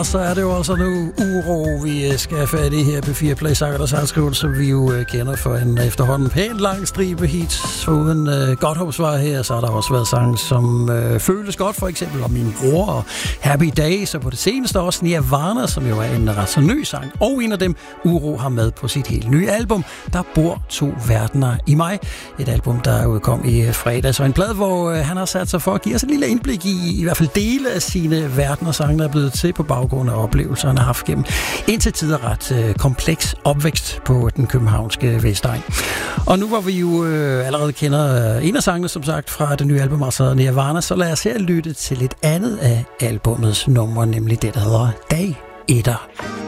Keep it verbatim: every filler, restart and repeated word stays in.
Og så er det jo altså nu uro, vi skal have fat i her på fire Play Sanger, der sangskrivelse, som vi jo kender for en efterhånden pænt lang stribe hits. Foruden uh, Godthåbsvej her, så har der også været sange, som uh, føles godt, for eksempel om min bror og Happy Days, og på det seneste også Nirvana, som jo er en ret så ny sang. Og en af dem, Uro, har med på sit helt nye album, Der bor to verdener i mig. Et album, der udkom i fredags, og en plade, hvor uh, han har sat sig for at give os et lille indblik i i hvert fald dele af sine verdener, sange, der er blevet til på baggrund af oplevelser, han har haft gennem indtil tider ret øh, kompleks opvækst på den københavnske Vestegn. Og nu hvor vi jo øh, allerede kender øh, en af sangene, som sagt, fra det nye album, altså Nirvana, så lad os her lytte til et andet af albumets numre, nemlig det, der hedder Dag Etter.